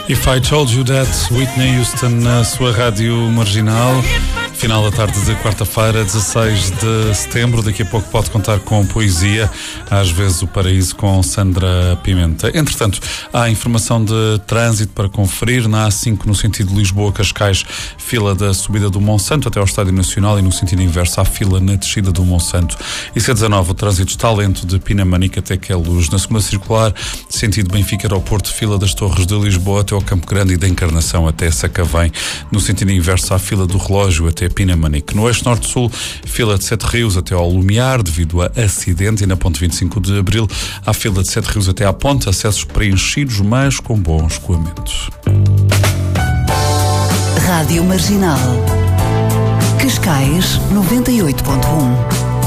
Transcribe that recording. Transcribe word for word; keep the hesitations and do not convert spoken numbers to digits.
If I Told You That, Whitney Houston na sua rádio marginal. Final da tarde de quarta-feira, dezasseis de setembro. Daqui a pouco pode contar com poesia, às vezes o paraíso, com Sandra Pimenta. Entretanto, há informação de trânsito para conferir. Na A cinco, no sentido Lisboa-Cascais, fila da subida do Monsanto até ao Estádio Nacional, e no sentido inverso há fila na descida do Monsanto. E C dezanove, o trânsito está lento de Pinamanique até Queluz. Na segunda circular, sentido Benfica-Aeroporto, fila das Torres de Lisboa até ao Campo Grande e da Encarnação até Sacavém. No sentido inverso há fila do Relógio até Pinamanique. No eixo norte-sul, fila de Sete Rios até ao Lumiar, devido a acidente, e na ponte vinte e cinco de Abril há fila de Sete Rios até à ponte, acessos preenchidos, mas com bom escoamento. Rádio Marginal. Cascais noventa e oito ponto um.